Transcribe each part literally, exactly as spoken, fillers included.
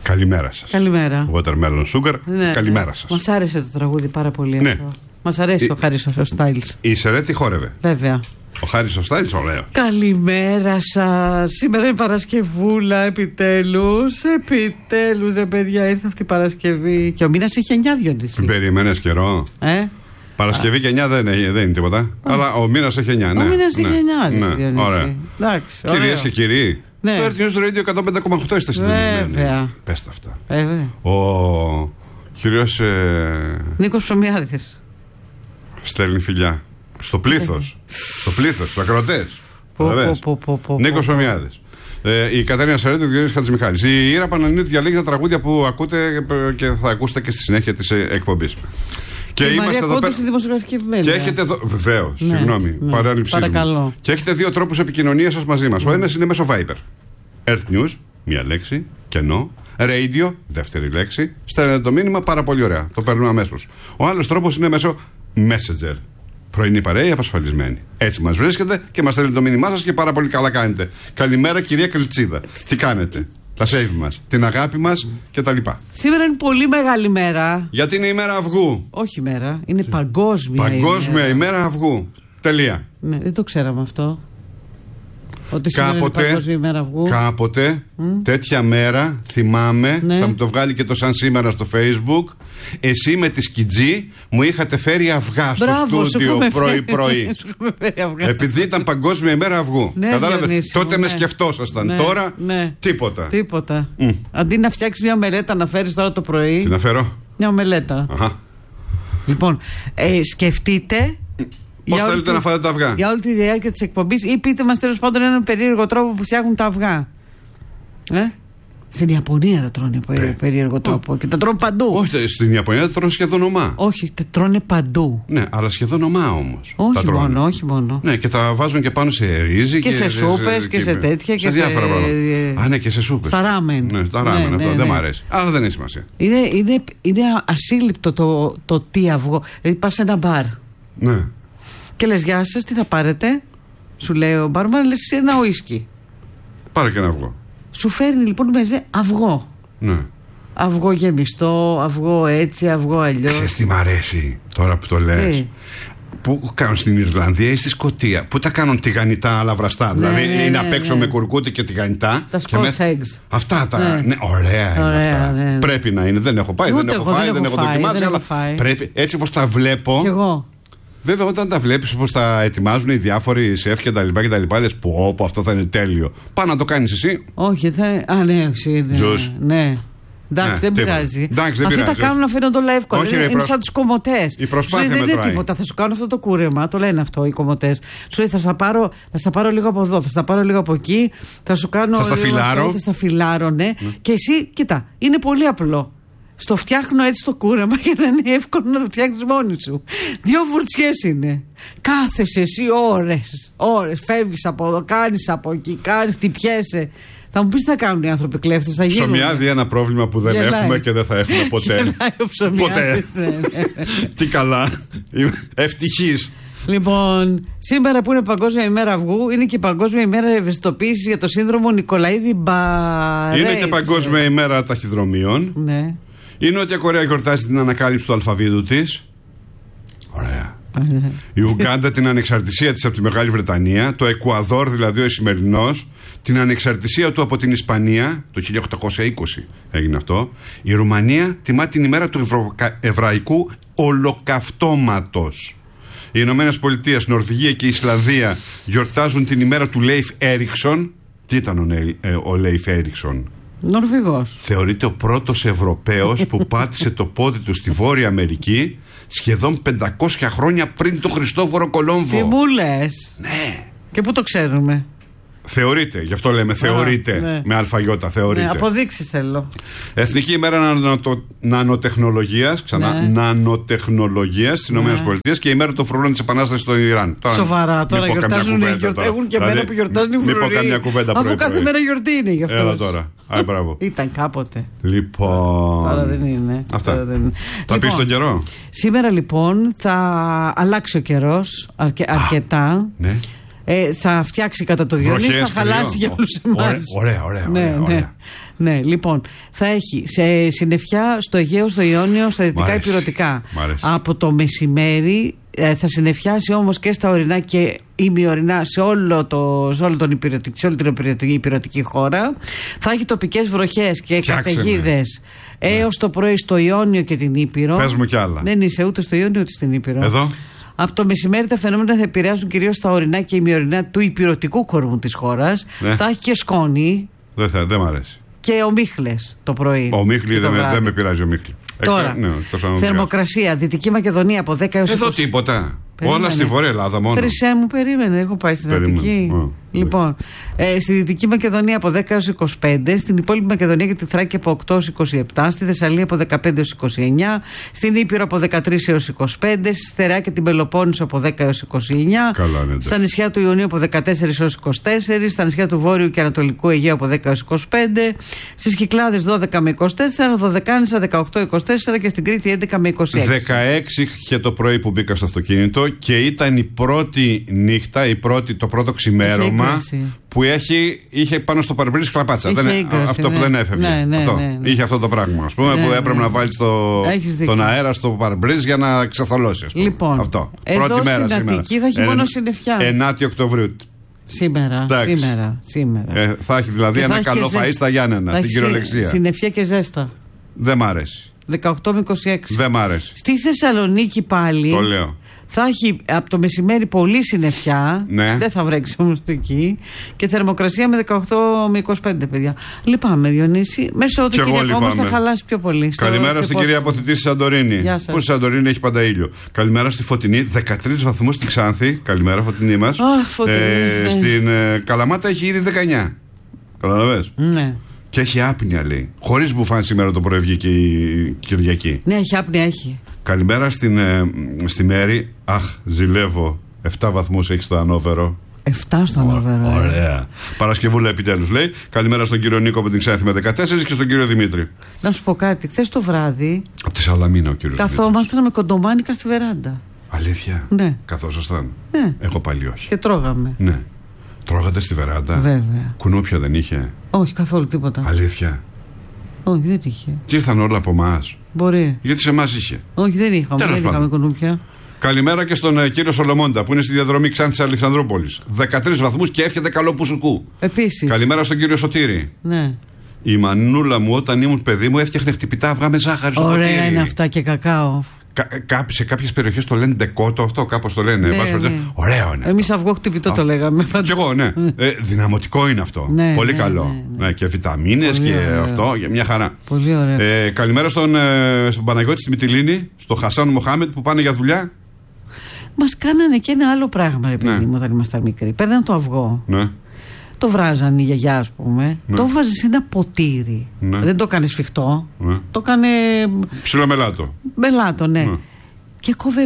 Καλημέρα σας. Καλημέρα. Watermelon Sugar. Ναι, Καλημέρα ναι. σας. Μας άρεσε το τραγούδι πάρα πολύ. Ναι. Αυτό. Μας αρέσει Η... ο Χάρης ο Στάιλς. Η Σερέτη χόρευε. Βέβαια. Ο Χάρης ο Στάιλς, ωραίο. Καλημέρα σας. Σήμερα είναι Παρασκευούλα, επιτέλους. Επιτέλους, ρε παιδιά, ήρθε αυτή η Παρασκευή. Και ο μήνας έχει εννιά, Διονύση. Περιμένες καιρό. Ε? Παρασκευή και εννιά δεν, δεν είναι τίποτα. Α. Αλλά ο μήνας έχει εννιά. Ναι. Ο μήνας ναι. έχει εννιά, ναι. ναι. Διονύση. Ωραία. Εντάξει, κυρίες και κύριοι, ναι. στο Earth News Radio εκατόν πέντε κόμμα οκτώ είστε συντονισμένοι. Βέβαια. Πες τα αυτά. Βέβαια. Ο κύριος ε... Νίκος Ψωμιάδης στέλνει φιλιά. Στο πλήθος. Στο πλήθος, στους ακροατές. Νίκος Ψωμιάδης. Ε, η Κατερίνα Σερέτη, ο Διονύσης Χατζημιχάλης. Η Ήρα Παναγιώτη διαλέγει τα τραγούδια που ακούτε και θα ακούσετε και στη συνέχεια της εκπομπής. Και η είμαστε εδώ πέρα. Στη δημοσιογραφική εφημερίδα. Και έχετε εδώ. Βεβαίως, ναι, συγγνώμη, ναι, παράληψή μου. Και έχετε δύο τρόπους επικοινωνίας σας μαζί μας. Mm. Ο ένας είναι μέσω Viber. Earth News, μία λέξη, κενό. Radio, δεύτερη λέξη. Στέλνετε το μήνυμα, πάρα πολύ ωραία. Το παίρνουμε αμέσως. Ο άλλος τρόπος είναι μέσω Messenger. Πρωινή παρέα, απασφαλισμένη. Έτσι μας βρίσκετε και μας στέλνετε το μήνυμά σας και πάρα πολύ καλά κάνετε. Καλημέρα, κυρία Κρυτσίδα. Τι κάνετε? Τα save μας, την αγάπη μας κτλ. Σήμερα είναι πολύ μεγάλη μέρα. Γιατί είναι η μέρα αυγού. Όχι μέρα, είναι παγκόσμια, παγκόσμια ημέρα. ημέρα αυγού. Τελεία. Ναι, δεν το ξέραμε αυτό. Ότι κάποτε, είναι παγκόσμια ημέρα αυγού. Κάποτε, mm. τέτοια μέρα, θυμάμαι, ναι. θα μου το βγάλει και το σαν σήμερα στο Facebook. Εσύ με τη Σκιτζή μου είχατε φέρει αυγά στο Μπράβο, στούντιο πρωί-πρωί. Επειδή ήταν παγκόσμια ημέρα αυγού. Ναι, κατάλαβε. Διονύσιμο, τότε ναι. με σκεφτόσασταν. Ναι, τώρα ναι. τίποτα. Τίποτα. Mm. Αντί να φτιάξει μια μελέτα να φέρει τώρα το πρωί. Τι να φέρω? Μια μελέτα. Αχα. Λοιπόν, ε, σκεφτείτε. Πώς θέλετε να φάτε τα αυγά? Για όλη τη διάρκεια της εκπομπής, ή πείτε μας τέλος πάντων έναν περίεργο τρόπο που φτιάχνουν τα αυγά. Ε? Στην Ιαπωνία τα τρώνε ε. περίεργο τρόπο. Oh. Και τα τρώνε παντού. Όχι, στην Ιαπωνία τα τρώνε σχεδόν ομά. Όχι, τα τρώνε παντού. Ναι, αλλά σχεδόν ομά όμως. Όχι μόνο, όχι μόνο. Ναι, και τα βάζουν και πάνω σε ρύζι και, και σε σούπες και, και σε τέτοια. Σε και διάφορα σε... πράγματα. Α, ναι, και σε σούπες. Στα ράμεν. Ναι, στα ράμεν, ναι, αυτό ναι, δεν ναι. μ' αρέσει. Αλλά δεν έχει σημασία. Είναι, είναι, είναι ασύλληπτο το, το τι αυγό. Δηλαδή πας σε ένα μπαρ. Ναι. Και λες, γεια σας, τι θα πάρετε? Σου λέει ο μπάρμαν, λες ένα ουίσκι. Πάρε και ένα αυγό. Σου φέρνει λοιπόν μέσα αυγό. Ναι. Αυγό γεμιστό, αυγό έτσι, αυγό αλλιώς. Ξέρεις τι μ' αρέσει τώρα που το λες? Ε. Που κάνουν στην Ιρλανδία ή στη Σκωτία. Που τα κάνουν τηγανιτά αλλά βραστά. Ναι, δηλαδή ναι, είναι ναι, απ' έξω ναι. με κουρκούτι και τηγανιτά. Τα Scotch μέσα... eggs. Αυτά τα. Ναι. Ναι, ωραία, ωραία είναι αυτά. Ναι, ναι. Πρέπει να είναι. Δεν έχω πάει, Ούτε δεν έχω εγώ, φάει, δεν, δεν έχω φάει, δοκιμάσει. δεν αλλά φάει. Πρέπει, έτσι όπως τα βλέπω. Κι εγώ. Βέβαια, όταν τα βλέπεις όπως τα ετοιμάζουν οι διάφοροι σεφ και τα λοιπά και τα λοιπά, λες πω, όπου αυτό θα είναι τέλειο. Πά να το κάνεις εσύ. Όχι, θα. Α, ναι, όχι. Τζους. Ναι. Εντάξει, ναι, δεν πειράζει. Εντάξει, δεν Αυτοί πειράζει. τα κάνουν να φαίνονται όλα εύκολα. Όχι, είναι ρε, προσ... σαν τους κομμωτές. Η προσπάθεια δεν μετράει. είναι τίποτα. Θα σου κάνουν αυτό το κούρεμα. Το λένε αυτό οι κομμωτές. Σου λέει θα στα πάρω, θα στα πάρω λίγο από εδώ, θα στα πάρω λίγο από εκεί. Θα σου κάνω. Θα στα φιλάρω. Αυτό, θα στα φιλάρω, ναι. Mm. Και εσύ, κοίτα, είναι πολύ απλό. Στο φτιάχνω έτσι το κούρεμα για να είναι εύκολο να το φτιάχνεις μόνη σου. Δύο βουρτσιές είναι. Κάθεσαι εσύ ώρες. Ώρες. Φεύγεις από εδώ, κάνεις από εκεί, κάνεις, χτυπιέσαι. Θα μου πεις τι θα κάνουν οι άνθρωποι κλέφτες, θα γίνουν. Ψωμιάδη, ένα πρόβλημα που δεν Γελάει. έχουμε και δεν θα έχουμε ποτέ. Ποτέ. Ναι, ναι. Τι καλά. Ευτυχής. Λοιπόν, σήμερα που είναι Παγκόσμια ημέρα αυγού, είναι και Παγκόσμια ημέρα ευαισθητοποίησης για το σύνδρομο Νικολαίδη Μπαρέτζε. Είναι και Παγκόσμια ημέρα ταχυδρομείων. Ναι. Η Νότια Κορέα γιορτάζει την ανακάλυψη του αλφαβήτου της. Ωραία. Η Ουγκάντα την ανεξαρτησία της από τη Μεγάλη Βρετανία. Το Εκουαδόρ, δηλαδή ο Ισημερινός, την ανεξαρτησία του από την Ισπανία. Το χίλια οκτακόσια είκοσι έγινε αυτό. Η Ρουμανία τιμά την ημέρα του Ευρω... Εβραϊκού Ολοκαυτώματος. Οι Ηνωμένες Πολιτείες, Νορβηγία και η Ισλανδία γιορτάζουν την ημέρα του Λέιφ Έριξον. Τι ήταν ο, Νέι, ε, ο Λέιφ Έριξον? Νορβηγός. Θεωρείται ο πρώτος Ευρωπαίος που πάτησε το πόδι του στη Βόρεια Αμερική σχεδόν πεντακόσια χρόνια πριν τον Χριστόφορο Κολόμβο. Τι μου λες? Ναι. Και πού το ξέρουμε? Θεωρείται, γι' αυτό λέμε θεωρείται. Α, ναι. Με αλφαγιώτα, θεωρείται. Ναι, αποδείξεις θέλω. Εθνική ημέρα νανοτο... νανοτεχνολογίας, ξανά, ναι. νανοτεχνολογίας στις ναι. ΗΠΑ και η ημέρα των φρουρών της Επανάστασης στο Ιράν. Τώρα, Σοβαρά, τώρα γιορτάζουν, γιορτάζουν και μέρα που γιορτάζουν οι φρουροί. Μην πω καμιά κουβέντα πρωί. Αφού κάθε μέρα γιορτή είναι γι' αυτό. Έλα τώρα. Άι, μπράβο. Ήταν κάποτε. Λοιπόν. Τώρα δεν είναι. Αυτά. Τώρα δεν είναι. Θα λοιπόν, πεις τον καιρό. Σήμερα λοιπόν θα αλλάξει ο καιρός αρκε... αρκετά. Ναι. Ε, θα φτιάξει κατά το Διονύση, θα χαλάσει για όλους εμάς. Ωραία, ωραία, ναι, ωραία, ωραία. Ναι, ναι, λοιπόν, θα έχει σε συννεφιά στο Αιγαίο, στο Ιόνιο, στα δυτικά υπηρετικά. Από το μεσημέρι ε, θα συννεφιάσει όμως και στα ορεινά και ημιορεινά σε, όλο το, σε, όλο τον υπηρετική, σε όλη την υπηρετική, υπηρετική χώρα. Θα έχει τοπικές βροχές και καταιγίδες έως το πρωί στο Ιόνιο και την Ήπειρο. Πες μου κι άλλα. Δεν είσαι ούτε στο Ιόνιο ούτε στην Ήπειρο. Εδώ. Από το μεσημέρι τα φαινόμενα θα επηρεάζουν κυρίως τα ορεινά και ημιορεινά του υπηρετικού κορμού της χώρας. Ναι. Θα έχει και σκόνη. Δεν δε, δε μ' αρέσει. Και ομίχλες το πρωί. Ο Μίχλη δεν με, με πειράζει ο Μίχλη. Τώρα, ναι, θερμοκρασία, Δυτική Μακεδονία από δέκα έως είκοσι. Εδώ τίποτα. Περίμενε. Όλα στη Βόρεια Ελλάδα μόνο. Χρυσέ μου, περίμενε. Έχω πάει στην Αττική. Oh, λοιπόν, ε, στη Δυτική Μακεδονία από δέκα έως είκοσι πέντε. Στην υπόλοιπη Μακεδονία και τη Θράκη από οκτώ έως είκοσι επτά. Στη Θεσσαλία από δεκαπέντε έως είκοσι εννιά. Στην Ήπειρο από δεκατρείς έως είκοσι πέντε. Στη Στερεά και την Πελοπόννησο από δέκα έως είκοσι εννιά. Καλά, ναι, στα νησιά του Ιωνίου από δεκατέσσερις έως είκοσι τέσσερα. Στα νησιά του Βόρειου και Ανατολικού Αιγαίου από δέκα έως είκοσι πέντε. Στις Κυκλάδες δώδεκα με είκοσι τέσσερα. Δωδεκάνησα δεκαοκτώ με είκοσι τέσσερα και στην Κρήτη έντεκα με είκοσι έξι. δεκαέξι είχε το πρωί που μπήκα στο αυτοκίνητο και ήταν η πρώτη νύχτα, η πρώτη, το πρώτο ξημέρωμα που έχει, είχε πάνω στο παρμπρίζ κλαπάτσα. Δεν, έγκραση, αυτό ναι. που δεν έφευγε. Ναι, ναι, αυτό. Ναι, ναι. Είχε αυτό το πράγμα, ας πούμε, ναι, που έπρεπε ναι. να βάλει το, τον αέρα στο παρμπρίζ για να ξεθολώσει. Λοιπόν, αυτό. Εδώ πρώτη μέρα στην σήμερα. Αττική θα έχει μόνο συννεφιά. ενάτη Οκτωβρίου. Σήμερα, σήμερα, σήμερα. Ε, θα έχει δηλαδή και ένα καλό φαΐ στα Γιάννενα, στην κυριολεξία. Συννεφιά και ζέστα. Δεν μ' αρέσει. δεκαοκτώ με είκοσι έξι. Δεν μ' αρέσει. Στη Θεσσαλονίκη πάλι. Το λέω. Θα έχει από το μεσημέρι πολύ συννεφιά. Ναι. Δεν θα βρέξει όμως εκεί. Και θερμοκρασία με δεκαοκτώ με είκοσι πέντε, παιδιά. Λυπάμαι, Διονύση. Μέσα το Κυριακό όμως θα χαλάσει πιο πολύ. Καλημέρα στην κυρία Αποθητή στη Σαντορίνη. Πού στη Σαντορίνη έχει πάντα ήλιο. Καλημέρα στη Φωτεινή, δεκατρείς βαθμούς στη Ξάνθη. Καλημέρα, Φωτεινή μας. Oh, ε, ναι. Στην ε, Καλαμάτα έχει ήδη δεκαεννιά. Καταλαβες. Ναι. Και έχει άπνοια, λέει. Χωρίς μπουφάν σήμερα το πρωί βγήκε η Κυριακή. Ναι, έχει άπνοια, έχει. Καλημέρα στην, ε, στη Μέρη. Αχ, ζηλεύω. επτά βαθμούς έχει στο Ανόβερο. επτά στο Ανόβερο. Ω, ωραία. Παρασκευούλα επιτέλους, λέει. Καλημέρα στον κύριο Νίκο από την Ξάνθη με δεκατέσσερα και στον κύριο Δημήτρη. Να σου πω κάτι. Χθες το βράδυ. Από τη Σαλαμίνα ο κύριος. Καθόμασταν με κοντομάνικα στη βεράντα. Αλήθεια. Ναι. Καθόσασταν. Ναι. Εγώ πάλι όχι. Και τρώγαμε. Ναι. Τρώγατε στη βεράντα. Βέβαια. Κουνούπια δεν είχε. Όχι, καθόλου τίποτα. Αλήθεια. Όχι, δεν είχε. Και ήρθαν όλα από εμάς. Μπορεί. Γιατί σε εμάς είχε. Όχι, δεν είχαμε. Δεν είχαμε κουνούπια. Καλημέρα και στον uh, κύριο Σολομόντα που είναι στη διαδρομή Ξάνθης Αλεξανδρούπολης. δεκατρείς βαθμούς και εύχεται καλό πουσουκού. Επίσης. Καλημέρα στον κύριο Σωτήρη. Ναι. Η μανούλα μου όταν ήμουν παιδί μου έφτιαχνε χτυπητά αυγά με ζάχαρη στο ποτήρι. Ωραία είναι αυτά και κακάο. Κα, κά, σε κάποιες περιοχές το λένε ντεκότο αυτό, κάπως το λένε. Ναι, ναι. Ωραίο είναι. Εμείς αυγό χτυπητό Α, το λέγαμε. Κι εγώ, ναι. ε, δυναμωτικό είναι αυτό. Ναι, πολύ ναι, καλό. Ναι, ναι. Ναι, και βιταμίνες και ωραίο. Αυτό, για μια χαρά. Πολύ ωραίο. Ε, καλημέρα στον, ε, στον Παναγιώτη στη Μυτιλήνη, στον Χασάν Μοχάμετ που πάνε για δουλειά. Μας κάνανε και ένα άλλο πράγμα, ρε παιδί μου, ναι. όταν ήμασταν μικροί. Παίρναν το αυγό. Ναι. Το βράζαν η γιαγιά, ας πούμε. Ναι. Το βάζε σε ένα ποτήρι. Ναι. Δεν το έκανε σφιχτό. Ναι. Το έκανε. Ψιλομελάτο. Μελάτο, ναι. ναι. Και κόβε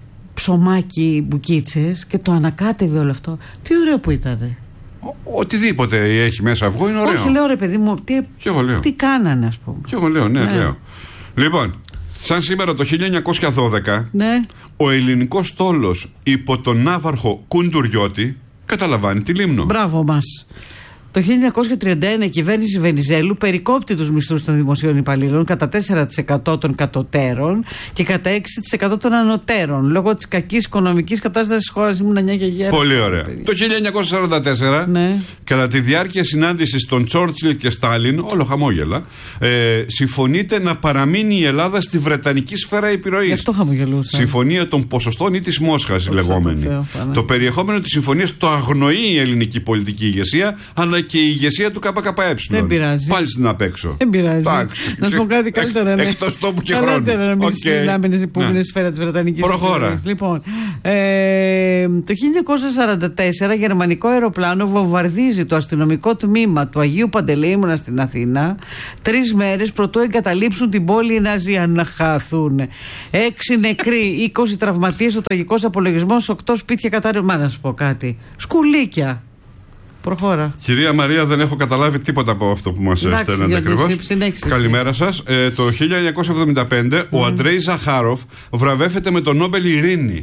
ψωμάκι, μπουκίτσες και το ανακάτευε όλο αυτό. Τι ωραίο που ήταν. Οτιδήποτε έχει μέσα αυγό είναι ωραίο. Όχι, λέω ρε παιδί μου, τι, τι κάνανε, ας πούμε. Και εγώ λέω, ναι, ναι, λέω. Λοιπόν, σαν σήμερα το χίλια εννιακόσια δώδεκα, ναι. ο ελληνικός στόλος υπό τον ναύαρχο Κουντουριώτη καταλαμβάνει τη Λίμνο. Μπράβο μας. Το χίλια εννιακόσια τριάντα ένα η κυβέρνηση Βενιζέλου περικόπτει τους μισθούς των δημοσίων υπαλλήλων κατά τέσσερα τοις εκατό των κατωτέρων και κατά έξι τοις εκατό των ανωτέρων λόγω της κακής οικονομικής κατάστασης της χώρας. Ήμουν νιά και γέρα. Πολύ ωραία. Το χίλια εννιακόσια σαράντα τέσσερα, ναι. κατά τη διάρκεια συνάντησης των Τσόρτσιλ και Στάλιν, όλο χαμόγελα, ε, συμφωνείται να παραμείνει η Ελλάδα στη Βρετανική σφαίρα επιρροής. Γι' αυτό χαμογελούσα. Συμφωνία των ποσοστών ή της Μόσχας, η λεγόμενη. Θεό, το περιεχόμενο της συμφωνίας το αγνοεί η ελληνική πολιτική ηγεσία, αλλά και η ηγεσία του ΚΚΕ. Δεν πειράζει. Πάλι στην απέξω. Δεν πειράζει. Τάξη. Να σου πω κάτι καλύτερα. Ναι. Εκτός τόπου και χρόνου. Καλύτερα να μην okay. συλλάμβανε που είναι σφαίρα της Βρετανικής. Προχώρα. Λοιπόν, ε, το χίλια εννιακόσια σαράντα τέσσερα γερμανικό αεροπλάνο βομβαρδίζει το αστυνομικό τμήμα του Αγίου Παντελεήμωνα στην Αθήνα τρεις μέρες προτού εγκαταλείψουν την πόλη οι Ναζί. Να χάθουν. Έξι νεκροί, είκοσι τραυματίες, ο τραγικός απολογισμός, οκτώ σπίτια κατάρρευση. Μα να σου πω κάτι. Σκουλίκια. Προχώρα. Κυρία Μαρία, δεν έχω καταλάβει τίποτα από αυτό που μας στέλνετε ακριβώς. Καλημέρα σας. Ε, το χίλια εννιακόσια εβδομήντα πέντε mm. ο Αντρέι Ζαχάροφ βραβεύεται με το Νόμπελ Ειρήνης.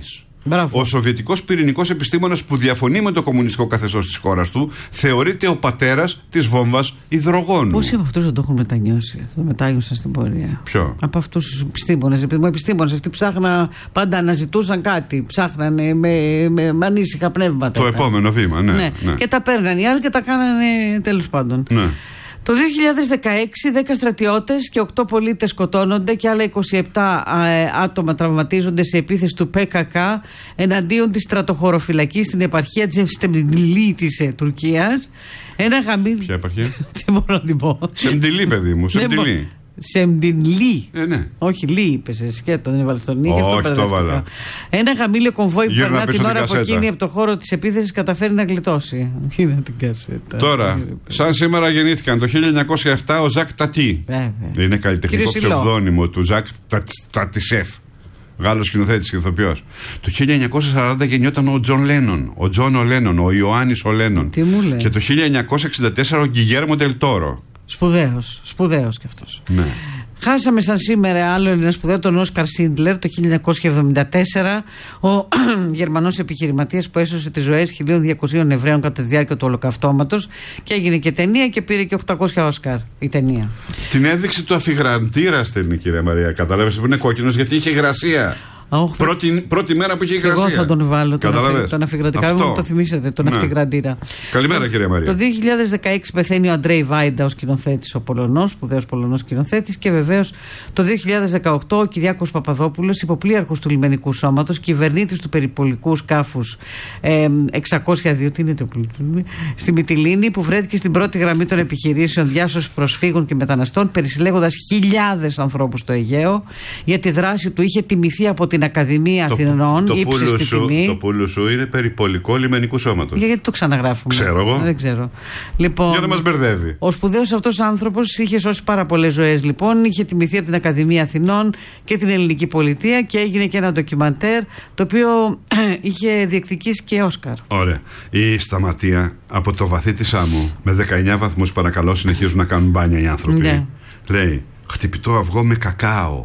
Ο Σοβιετικός πυρηνικός επιστήμονας που διαφωνεί με το κομμουνιστικό καθεστώς της χώρας του θεωρείται ο πατέρας της βόμβας υδρογόνου. Πόσοι από αυτούς δεν το έχουν μετανιώσει, το μετάγιωσαν στην πορεία. Ποιο? Από αυτούς τους επιστήμονες. Οι επιστήμονες αυτοί ψάχναν, πάντα αναζητούσαν κάτι. Ψάχνανε με, με, με ανήσυχα πνεύματα. Το επόμενο βήμα, ναι, ναι. ναι. Και τα παίρναν οι άλλοι και τα κάνανε τέλος πάντων. Ναι. Το δύο χιλιάδες δεκαέξι, δέκα στρατιώτες και οκτώ πολίτες σκοτώνονται και άλλα είκοσι επτά άτομα τραυματίζονται σε επίθεση του Π Κ Κ εναντίον της στρατοχωροφυλακής στην επαρχία Σεμντιλί της ε, Τουρκίας. Ένα γαμίδι. Ποια επαρχία? Δεν μπορώ να την πω. Σεμντιλί, παιδί μου, Σεμντιλί. Σεμντιλί. Ε, ναι. Όχι, Λί είπε σε σκέτο, δεν έβαλε τον Νί. Όχι, το έβαλα. Ένα γαμήλιο κομβόι που Γύρνα περνά πίσω την την ώρα από κασέτα. εκείνη από το χώρο της επίθεσης καταφέρει να γλιτώσει. Γύρνα την κασέτα. Τώρα, σαν σήμερα γεννήθηκαν το χίλια εννιακόσια επτά ο Ζακ Τατί. Βέβαια. Είναι καλλιτεχνικό Κύριε Σιλό. ψευδόνυμο του Ζακ Τατισέφ. Γάλλος σκηνοθέτης και ηθοποιός. Το χίλια εννιακόσια σαράντα γεννιόταν ο Τζον Λένον, ο Τζον ο Λένον, ο Ιωάννης ο Λένον. Τι μου λέει. Και το χίλια εννιακόσια εξήντα τέσσερα ο Γκιγέρμο Ντελ Τόρο. Σπουδαίος, σπουδαίος κι αυτός. Ναι. Χάσαμε σαν σήμερα άλλο ένα σπουδαίο, τον Όσκαρ Σίντλερ, το χίλια εννιακόσια εβδομήντα τέσσερα, ο Γερμανός επιχειρηματίας που έσωσε τις ζωές χίλια διακοσίων Εβραίων κατά τη διάρκεια του Ολοκαυτώματος και έγινε και ταινία και πήρε και οκτακόσια Όσκαρ η ταινία. Την έδειξη του αφιγραντήρα στέλνει, κυρία Μαρία. Κατάλαβες που είναι κόκκινος γιατί είχε υγρασία. Oh, πρώτη, πρώτη μέρα που είχε υγρασία. Εγώ θα τον βάλω τον, αφι, τον αφιγραντήρα. Μου το θυμίσατε, τον ναι. Αφιγραντήρα. Καλημέρα, κυρία Μαρία. Το δύο χιλιάδες δεκαέξι πεθαίνει ο Αντρέι Βάιντα, ο σκηνοθέτης, ο Πολωνός, σπουδαίος Πολωνός σκηνοθέτης. Και βεβαίως το δύο χιλιάδες δεκαοκτώ ο Κυριάκος Παπαδόπουλος, υποπλήρχος του λιμενικού σώματος, κυβερνήτης του περιπολικού σκάφους ε, εξακόσια δύο, τι είναι το στη Μυτιλήνη, που βρέθηκε στην πρώτη γραμμή των επιχειρήσεων διάσωσης προσφύγων και μεταναστών, περισυλλέγοντας χιλιάδες ανθρώπους στο Αιγαίο. Για τη δράση του είχε τιμηθεί από την Ακαδημία το, Αθηνών, το ύψιστη τιμή. Το πούλου σου είναι περιπολικό λιμενικού σώματος. Για, γιατί το ξαναγράφουμε. Ξέρω εγώ. Δεν ξέρω. Λοιπόν, για να μας μπερδεύει. Ο σπουδαίος αυτός άνθρωπος είχε σώσει πάρα πολλές ζωές, λοιπόν. Είχε τιμηθεί από την Ακαδημία Αθηνών και την ελληνική πολιτεία και έγινε και ένα ντοκιμαντέρ το οποίο είχε διεκδικήσει και Όσκαρ. Ωραία. Η Σταματία από το βαθύ της άμμου με δεκαεννιά βαθμούς, παρακαλώ, συνεχίζουν να κάνουν μπάνια οι άνθρωποι. Ναι. Λέει χτυπητό αυγό με κακάο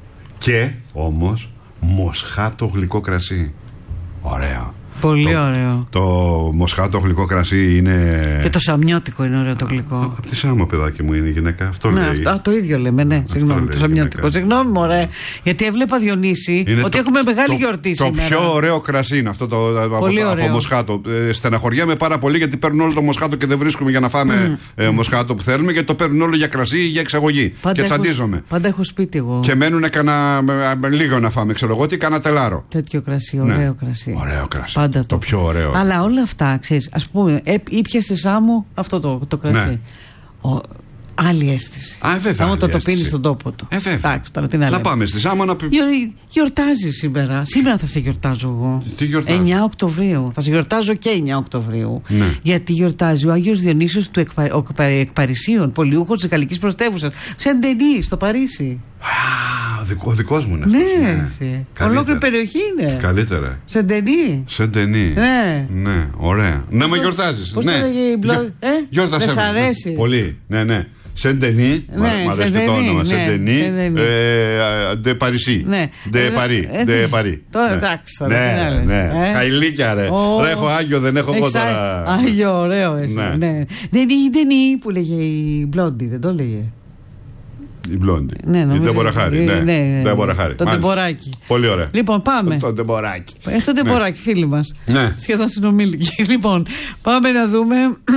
και όμως μοσχάτο γλυκό κρασί. Ωραίο. Πολύ το, ωραίο. Το μοσχάτο γλυκό κρασί είναι. Και το σαμιώτικο είναι ωραίο το γλυκό. Από τη Σάμο, παιδάκι μου, είναι η γυναίκα. Αυτό ναι, λέει. Αυτό, το ίδιο λέμε, ναι. Συγγνώμη, το σαμιώτικο. Συγγνώμη, μωρέ. Γιατί έβλεπα, Διονύση, είναι ότι το, έχουμε μεγάλη το, γιορτή το σήμερα. Το πιο ωραίο κρασί είναι αυτό το, από, από μοσχάτο. Ε, στεναχωριέμαι πάρα πολύ γιατί παίρνουν όλο το μοσχάτο και δεν βρίσκουμε για να φάμε mm. ε, μοσχάτο που θέλουμε, γιατί το παίρνουν όλο για κρασί ή για εξαγωγή. Πάντα και τσαντίζομαι. Πάντα έχω σπίτι εγώ. Και μένουν κανένα λίγο να φάμε, ξέρω εγώ τι, κανένα τελάρο. Τέτοιο κρασί, ωραίο κρασί. Ωραίο κρασί. Το πιο ωραίο. Αλλά όλα αυτά, ξέρεις, ας πούμε, ήπια στη Σάμο αυτό το, το κρασί. Ναι. Ο, άλλη αίσθηση. Α, βέβαια. Άμα το το πίνει στον τόπο του. Ε, βέβαια. Εντάξει, τώρα τι να, να πάμε στη Σάμο να πει. Γιορτάζει σήμερα. Σήμερα θα σε γιορτάζω εγώ. Τι γιορτάζει? εννιά Οκτωβρίου. Θα σε γιορτάζω και εννιά Οκτωβρίου. Ναι. Γιατί γιορτάζει ο Άγιος Διονύσιος του Εκπα... Εκπαρισίων, πολιούχος της Γαλλικής Πρωτεύουσας. Σεντενί, στο Παρίσι. Α, ο δικός μου είναι αυτός. Ναι, ναι. Ολόκληρη περιοχή είναι. Καλύτερα. Σεντενί. Σεντενί. Ναι. Ναι, ωραία. Να με γιορτάζεις. Πώς ναι. το λέγει η μπλο... ε? Γιόρτασέ με. Δεν σ' αρέσει. Πολύ. Ναι, ναι. Σεντενί. Ναι, μ' αρέσει και το όνομα. Σεντενί. Ντε Παρισί. Ντε Παρί. Ντε Παρί. Τώρα εντάξει τώρα. Ναι, ναι. Χαϊλίκια ρε. Ρε έχω Άγιο, δεν έχω εγώ τώρα. Άγιο, ωραίο εσύ. Δεν είναι που λέγε η Μπλόντι, δεν το λέγε. Η Μπλόντι. Ναι, την Τεμποραχάρη. Ναι, ναι, Τεμποραχάρη. Το Τεμποράκι. Πολύ ωραία. Λοιπόν, πάμε. Το Τεμποράκι. Ε, το Τεμποράκι, ναι. Φίλοι μας. Ναι. Σχεδόν συνομήλικοι. Λοιπόν, πάμε να δούμε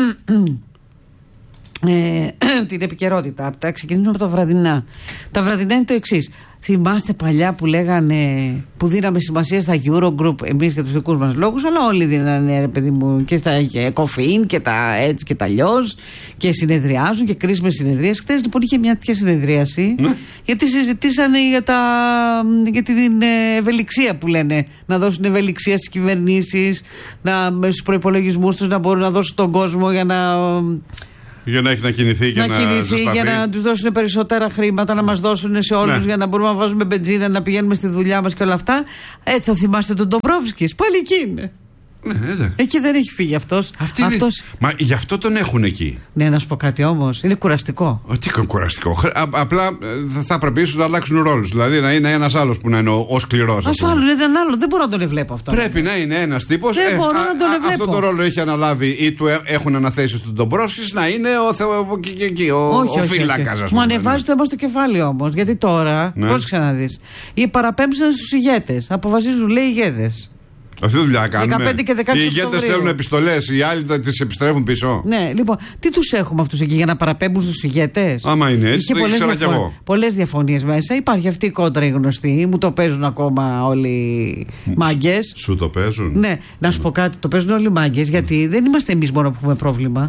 ε, την επικαιρότητα. Τα ξεκινήσουμε από τα βραδινά. Τα βραδινά είναι το εξής. Θυμάστε παλιά που λέγανε, που δίναμε σημασία στα Eurogroup, εμείς για τους δικούς μας λόγους, αλλά όλοι δίνανε, ρε παιδί μου, και στα Ecofin και τα έτσι και τα αλλιώς, και συνεδριάζουν και κρίσιμες συνεδρίες. Χθες λοιπόν είχε μια τέτοια συνεδρίαση, ναι. Γιατί συζητήσανε για, τα, για την ευελιξία που λένε, να δώσουν ευελιξία στις κυβερνήσεις, να, στους προϋπολογισμούς τους να μπορούν να δώσουν τον κόσμο για να... Για να έχει να κινηθεί και να, να κινηθεί, για να τους δώσουν περισσότερα χρήματα, να μας δώσουν σε όλους, ναι. Για να μπορούμε να βάζουμε μπενζίνα, να πηγαίνουμε στη δουλειά μας και όλα αυτά. Έτσι θα θυμάστε τον Ντομπρόφσκης. Πάλι εκεί είναι. Ναι, εντάξει. Εκεί δεν έχει φύγει αυτός. αυτός... Μα γι' αυτό τον έχουν εκεί. Ναι, να σου πω κάτι όμως. Είναι κουραστικό. Ο, τι κουραστικό. Α, απλά θα πρέπει ίσως να αλλάξουν ρόλους. Δηλαδή να είναι ένας άλλος που να είναι ο, ο σκληρός. Α το άλλο είναι έναν άλλο. Δεν μπορώ να τον ευλέπω αυτό. Πρέπει να είναι ένας τύπος. Δεν ε, μπορώ α, να τον ευλέπω. Αυτό το ρόλο έχει αναλάβει ή του έχουν αναθέσει στον Ντομπρόσκης να είναι ο, Θεο, και, και, και, ο, όχι, ο όχι, φύλακας. Μου ανεβάζει το αίμα στο κεφάλι όμως. Γιατί τώρα. Ναι. Πρόσεξε να δεις. Οι παραπέμψαν στους ηγέτες. Αποφασίζουν, λέει, ηγέτες. Αυτή τη δουλειά κάνουμε. δεκαπέντε και δεκαέξι οι ηγέτες στέλνουν επιστολές, οι άλλοι τις επιστρέφουν πίσω. Ναι, λοιπόν, τι τους έχουμε αυτούς εκεί για να παραπέμπουν στους ηγέτες. Άμα είναι έτσι, είχε το ήξερα διαφο- κι εγώ. Πολλές διαφωνίες μέσα. Υπάρχει αυτή η κόντρα η γνωστή. Μου το παίζουν ακόμα όλοι οι μάγκες. Σου το παίζουν. Ναι, να σου πω κάτι. Το παίζουν όλοι οι μάγκες γιατί δεν είμαστε εμείς μόνο που έχουμε πρόβλημα.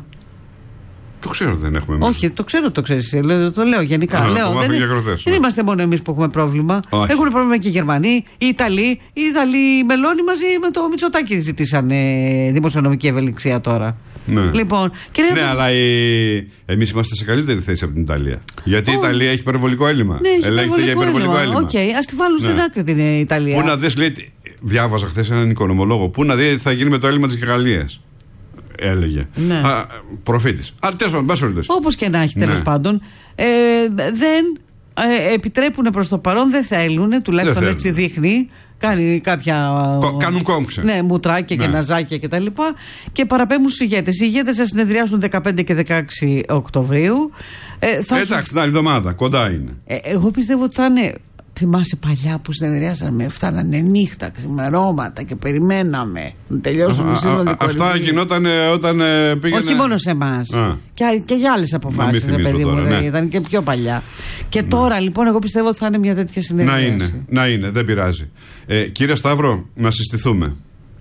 Το ξέρω, δεν έχουμε εμείς. Όχι, το ξέρω, το ξέρεις. Το λέω γενικά. Α, λέω, το δεν, για κροτές, δεν ναι. είμαστε μόνο εμείς που έχουμε πρόβλημα. Όχι. Έχουν πρόβλημα και οι Γερμανοί, οι Ιταλοί. Οι Ιταλοί μελώνοι μαζί με το Μητσοτάκη ζητήσαν δημοσιονομική ευελιξία τώρα. Ναι, Λοιπόν, και ναι το... αλλά η... εμείς είμαστε σε καλύτερη θέση από την Ιταλία. Γιατί oh. η Ιταλία έχει υπερβολικό έλλειμμα. Ναι, έχει ελέγχεται για υπερβολικό έλλειμμα. Οκ, okay, ας τη βάλουν ναι. στην άκρη την Ιταλία. Πού να δεις, λέει, διάβαζα χθες έναν οικονομολόγο. Πού να δει τι θα γίνει με το έλλειμμα της Γαλλίας. Έλεγε. Ναι. Προφήτης. Αλλά τέλος πάντων, όπως και να έχει, τέλος ναι. πάντων, ε, δεν ε, επιτρέπουν προς το παρόν, δεν θέλουν, τουλάχιστον δεν έτσι δείχνει. Κάνει κάποια. Κο, κάνουν κόμψε. Ναι, μουτράκια ναι. και ναζάκια κτλ. Και, και παραπέμπουν στους ηγέτες. Οι ηγέτες θα συνεδριάσουν δεκαπέντε και δεκαέξι Οκτωβρίου. Ε, θα... Εντάξει, την άλλη εβδομάδα, κοντά είναι. Ε, εγώ πιστεύω ότι θα είναι. Θυμάσαι παλιά που συνεδριάσαμε, φτάνανε νύχτα, ξημερώματα και περιμέναμε να τελειώσουν οι σύνοδοι κορυφή. Αυτά γινόταν όταν πήγαινε. Όχι μόνο σε εμάς. Και, και για άλλες αποφάσεις, ρε παιδί μου, ναι. Ήταν και πιο παλιά. Και ναι. τώρα λοιπόν, εγώ πιστεύω ότι θα είναι μια τέτοια συνεδρίαση. Να είναι, να είναι, δεν πειράζει. Ε, κύριε Σταύρο, να συστηθούμε.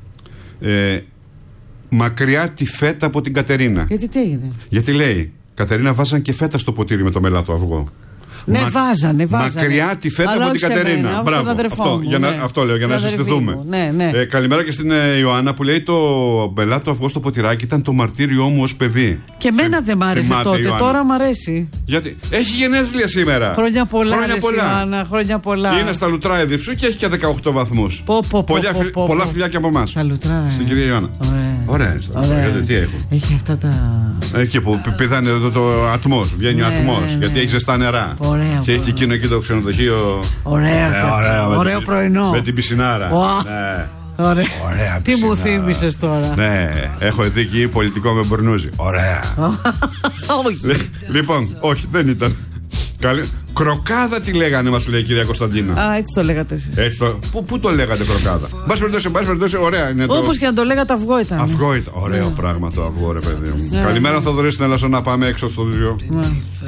Ε, μακριά τη φέτα από την Κατερίνα. Γιατί τι έγινε? Γιατί λέει, Κατερίνα, βάζαν και φέτα στο ποτήρι με το μελάτο αυγό. Ναι, Μα... βάζανε, βάζανε. Μακριά τη φέτα αλλά από την Κατερίνα. Μένα, Μπράβο. Αυτό, μου, για να, ναι. αυτό λέω, για να συστηθούμε. Ναι, ναι. Ε, καλημέρα και στην ε, Ιωάννα που λέει το μελάτο αυγό στο ποτηράκι ήταν το μαρτύριό μου ως παιδί. Και εμένα δεν μ' άρεσε θυμάται, τότε, Ιωάννα. Τώρα μ' αρέσει. Γιατί έχει γενέθλια σήμερα. Χρόνια πολλά, χρόνια πολλά. Ιωάννα, χρόνια πολλά. Είναι στα λουτρά Διψού και έχει και δεκαοκτώ βαθμούς. Πω, πω, πω, πολλά, πω, πω, πολλά φιλιά και από εμάς. Στα λουτρά. Στην κυρία Ιωάννα. Ωραία. Ωραία. Τι έχουν. Έχει αυτά τα. Εκεί που πηδάνε το ατμό. Βγαίνει ο ατμό. Γιατί έχει ζεστά νερά. Και έχει εκείνο εκεί το ξενοδοχείο. Ωραίο πρωινό. Με την πισινάρα. Ωραία. Ωραία. Τι μου θύμισες τώρα. Ναι, έχω δει εκεί πολιτικό με μπουρνούζι. Ωραία. Λοιπόν, όχι, δεν ήταν. Κροκάδα τι λέγανε, μας λέει η κυρία Κωνσταντίνα. Α, έτσι το λέγατε εσείς. Έτσι το... Πού, πού το λέγατε κροκάδα? Μπας περιπτώσει, μπας περιπτώσει, ωραία είναι το. Όπως και να το λέγατε, αυγό ήταν. Αυγό ήταν. Ωραίο πράγμα το αυγό, ρε παιδί μου. Καλημέρα, Θοδωρή, στην Ελλάδα, να πάμε έξω στο δύο.